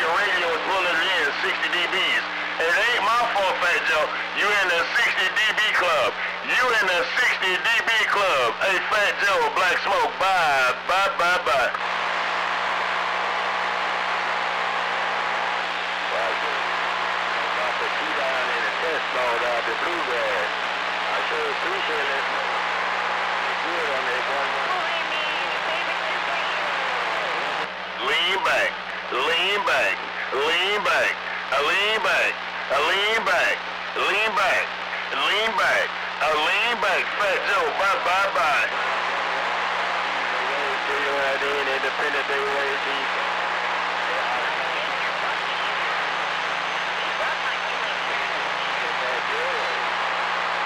your radio is pulling it in 60 dBs. It ain't my fault, Fat Joe. You in the 60 dB club. You in the 60 dB club. Hey, Fat Joe, Black Smoke, bye, bye, bye, bye. About to shoot down in the test ball out the bluegrass. I sure appreciate it. It's good on that one. Lean back, lean back, lean back, lean back, lean back, lean back, lean back, lean back, Fat Joe, bye, bye, bye. Independent, they were